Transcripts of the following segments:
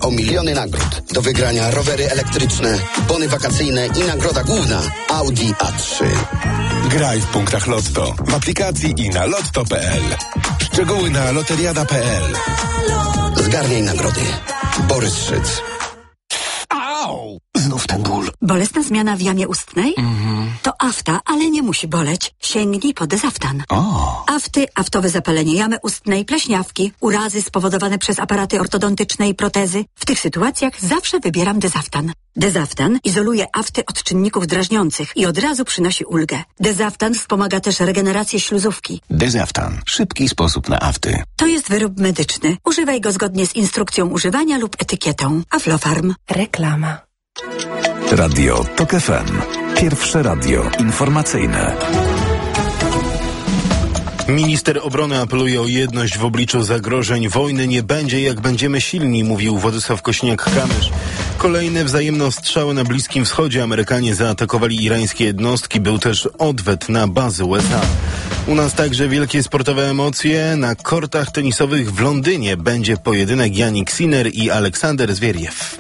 o miliony nagród. Do wygrania rowery elektryczne, bony wakacyjne i nagroda główna Audi A3. Graj w punktach Lotto, w aplikacji i na lotto.pl. Szczegóły na loteriada.pl. Zgarniaj nagrody. Borys Szyc. Au! Znów ten ból. Bolesna zmiana w jamie ustnej? To afta, ale nie musi boleć. Sięgnij po Dezaftan. Afty, aftowe zapalenie jamy ustnej, pleśniawki, urazy spowodowane przez aparaty ortodontyczne i protezy. W tych sytuacjach zawsze wybieram Dezaftan. Dezaftan izoluje afty od czynników drażniących i od razu przynosi ulgę. Dezaftan wspomaga też regenerację śluzówki. Dezaftan. Szybki sposób na afty. To jest wyrób medyczny. Używaj go zgodnie z instrukcją używania lub etykietą. Aflofarm. Reklama. Radio TOK FM. Pierwsze radio informacyjne. Minister obrony apeluje o jedność w obliczu zagrożeń. Wojny nie będzie, jak będziemy silni, mówił Władysław Kośniak-Kamysz. Kolejne wzajemne ostrzały na Bliskim Wschodzie. Amerykanie zaatakowali irańskie jednostki. Był też odwet na bazy USA. U nas także wielkie sportowe emocje. Na kortach tenisowych w Londynie będzie pojedynek Jannik Sinner i Aleksander Zwieriew.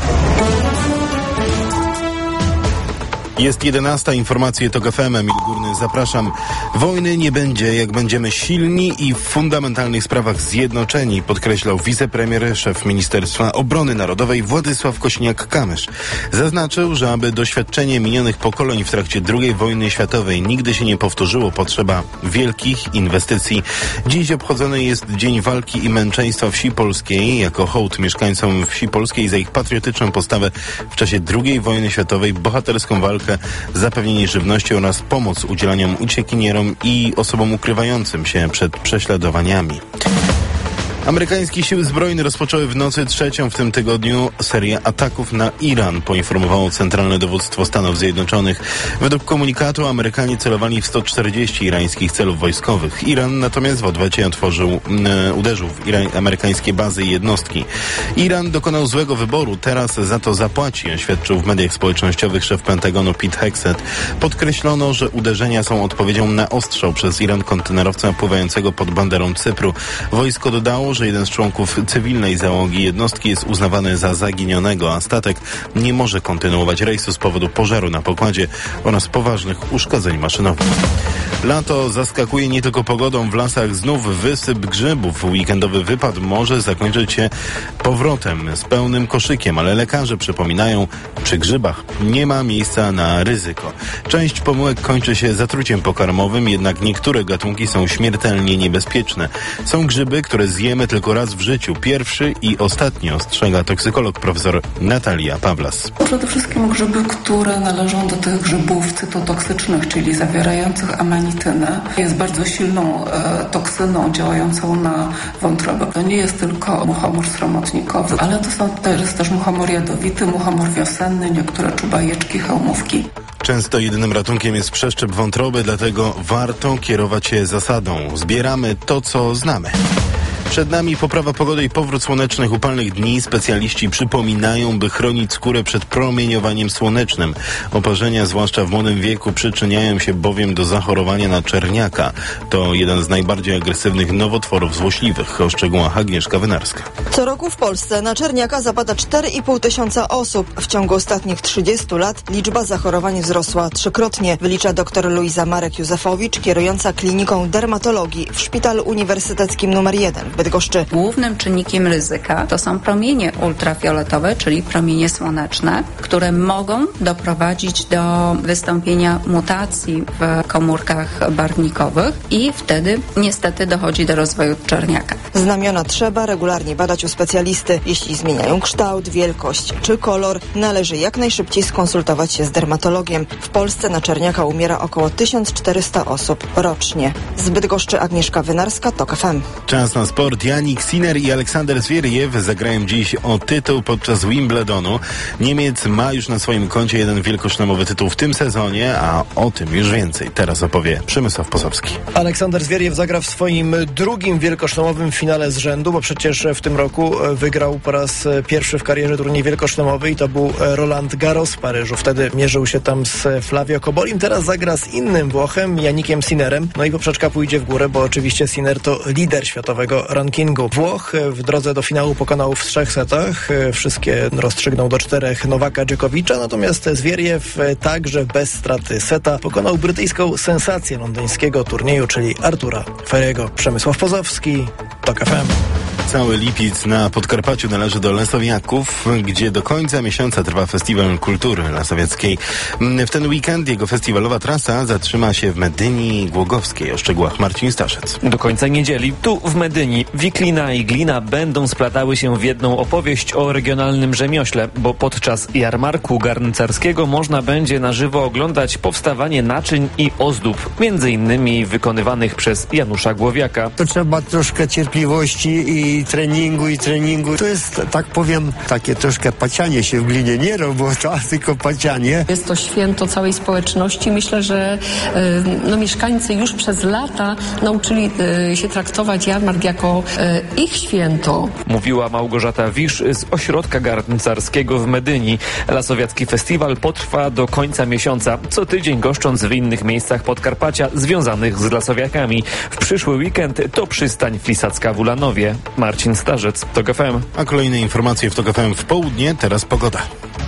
Jest 11. Informacje TOK FM. Emil Górny, zapraszam. Wojny nie będzie, jak będziemy silni i w fundamentalnych sprawach zjednoczeni, podkreślał wicepremier, szef Ministerstwa Obrony Narodowej Władysław Kośniak-Kamysz. Zaznaczył, że aby doświadczenie minionych pokoleń w trakcie II wojny światowej nigdy się nie powtórzyło, potrzeba wielkich inwestycji. Dziś obchodzony jest Dzień Walki i Męczeństwa Wsi Polskiej, jako hołd mieszkańcom Wsi Polskiej za ich patriotyczną postawę w czasie II wojny światowej, bohaterską walkę, zapewnienie żywności oraz pomoc udzielaniom uciekinierom i osobom ukrywającym się przed prześladowaniami. Amerykańskie siły zbrojne rozpoczęły w nocy trzecią w tym tygodniu serię ataków na Iran, poinformowało Centralne Dowództwo Stanów Zjednoczonych. Według komunikatu Amerykanie celowali w 140 irańskich celów wojskowych. Iran natomiast w odwecie uderzył w amerykańskie bazy i jednostki. Iran dokonał złego wyboru, teraz za to zapłaci, oświadczył w mediach społecznościowych szef Pentagonu Pete Hegseth. Podkreślono, że uderzenia są odpowiedzią na ostrzał przez Iran kontenerowca pływającego pod banderą Cypru. Wojsko dodało, że jeden z członków cywilnej załogi jednostki jest uznawany za zaginionego, a statek nie może kontynuować rejsu z powodu pożaru na pokładzie oraz poważnych uszkodzeń maszynowych. Lato zaskakuje nie tylko pogodą. W lasach znów wysyp grzybów. Weekendowy wypad może zakończyć się powrotem z pełnym koszykiem, ale lekarze przypominają, przy grzybach nie ma miejsca na ryzyko. Część pomyłek kończy się zatruciem pokarmowym, jednak niektóre gatunki są śmiertelnie niebezpieczne. Są grzyby, które zjemy tylko raz w życiu. Pierwszy i ostatni, ostrzega toksykolog profesor Natalia Pawlas. Przede wszystkim grzyby, które należą do tych grzybów cytotoksycznych, czyli zawierających amanitynę. Jest bardzo silną toksyną działającą na wątrobę. To nie jest tylko muchomór sromotnikowy, ale to jest też muchomór jadowity, muchomór wiosenny, niektóre czubajeczki, hełmówki. Często jedynym ratunkiem jest przeszczep wątroby, dlatego warto kierować się zasadą. Zbieramy to, co znamy. Przed nami poprawa pogody i powrót słonecznych, upalnych dni. Specjaliści przypominają, by chronić skórę przed promieniowaniem słonecznym. Oparzenia, zwłaszcza w młodym wieku, przyczyniają się bowiem do zachorowania na czerniaka. To jeden z najbardziej agresywnych nowotworów złośliwych, szczegóła Agnieszka Wynarska. Co roku w Polsce na czerniaka zapada 4,5 tysiąca osób. W ciągu ostatnich 30 lat liczba zachorowań wzrosła trzykrotnie, wylicza dr Luiza Marek-Józefowicz, kierująca kliniką dermatologii w Szpitalu Uniwersyteckim nr 1 w Bydgoszczy. Głównym czynnikiem ryzyka to są promienie ultrafioletowe, czyli promienie słoneczne, które mogą doprowadzić do wystąpienia mutacji w komórkach barwnikowych i wtedy niestety dochodzi do rozwoju czerniaka. Znamiona trzeba regularnie badać u specjalisty. Jeśli zmieniają kształt, wielkość czy kolor, należy jak najszybciej skonsultować się z dermatologiem. W Polsce na czerniaka umiera około 1400 osób rocznie. Z Bydgoszczy Agnieszka Wynarska, TOK FM. Czas na sport. Jannik Sinner i Aleksander Zwieriew zagrają dziś o tytuł podczas Wimbledonu. Niemiec ma już na swoim koncie jeden wielkoszlemowy tytuł w tym sezonie, a o tym już więcej teraz opowie Przemysław Posowski. Aleksander Zwieriew zagra w swoim drugim wielkoszlemowym finale z rzędu, bo przecież w tym roku wygrał po raz pierwszy w karierze turniej wielkoszlemowy i to był Roland Garros w Paryżu. Wtedy mierzył się tam z Flavio Cobolim. Teraz zagra z innym Włochem, Jannikiem Sinnerem. No i poprzeczka pójdzie w górę, bo oczywiście Sinner to lider światowego rankingu. Włoch w drodze do finału pokonał w 3 setach. Wszystkie rozstrzygnął do 4 Nowaka Dżokowicza, natomiast Zwieriew także bez straty seta pokonał brytyjską sensację londyńskiego turnieju, czyli Artura Ferriego. Przemysław Pozowski, TOK FM. Cały lipiec na Podkarpaciu należy do Lasowiaków, gdzie do końca miesiąca trwa Festiwal Kultury Lasowieckiej. W ten weekend jego festiwalowa trasa zatrzyma się w Medyni Głogowskiej. O szczegółach Marcin Staszec. Do końca niedzieli tu w Medyni wiklina i glina będą splatały się w jedną opowieść o regionalnym rzemiośle, bo podczas jarmarku garncarskiego można będzie na żywo oglądać powstawanie naczyń i ozdób, między innymi wykonywanych przez Janusza Głowiaka. To trzeba troszkę cierpliwości i treningu. To jest, tak powiem, takie troszkę pacianie się w glinie. Nie robota, tylko pacianie. Jest to święto całej społeczności. Myślę, że mieszkańcy już przez lata nauczyli się traktować jarmark jako ich święto. Mówiła Małgorzata Wisz z Ośrodka Garncarskiego w Medyni. Lasowiacki festiwal potrwa do końca miesiąca, co tydzień goszcząc w innych miejscach Podkarpacia związanych z lasowiakami. W przyszły weekend to przystań Flisacka w Ulanowie. Marcin Starzec, TOK FM. A kolejne informacje w TOK FM w południe, teraz pogoda.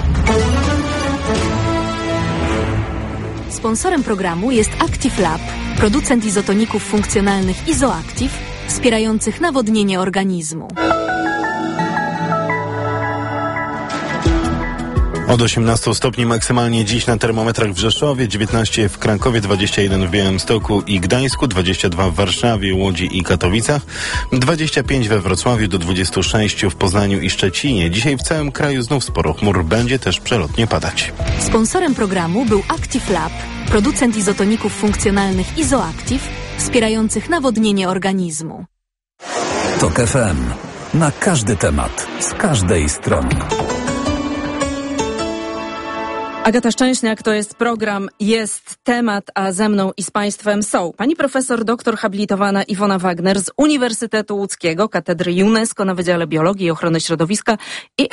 Sponsorem programu jest Active Lab, producent izotoników funkcjonalnych Izoactive, wspierających nawodnienie organizmu. Od 18 stopni maksymalnie dziś na termometrach w Rzeszowie, 19 w Krakowie, 21 w Białymstoku i Gdańsku, 22 w Warszawie, Łodzi i Katowicach, 25 we Wrocławiu, do 26 w Poznaniu i Szczecinie. Dzisiaj w całym kraju znów sporo chmur, będzie też przelotnie padać. Sponsorem programu był Active Lab, producent izotoników funkcjonalnych Izoactive, wspierających nawodnienie organizmu. TOK FM. Na każdy temat, z każdej strony. Agata Szczęśniak, to jest program Jest Temat, a ze mną i z Państwem są pani profesor doktor habilitowana Iwona Wagner z Uniwersytetu Łódzkiego, Katedry UNESCO na Wydziale Biologii i Ochrony Środowiska i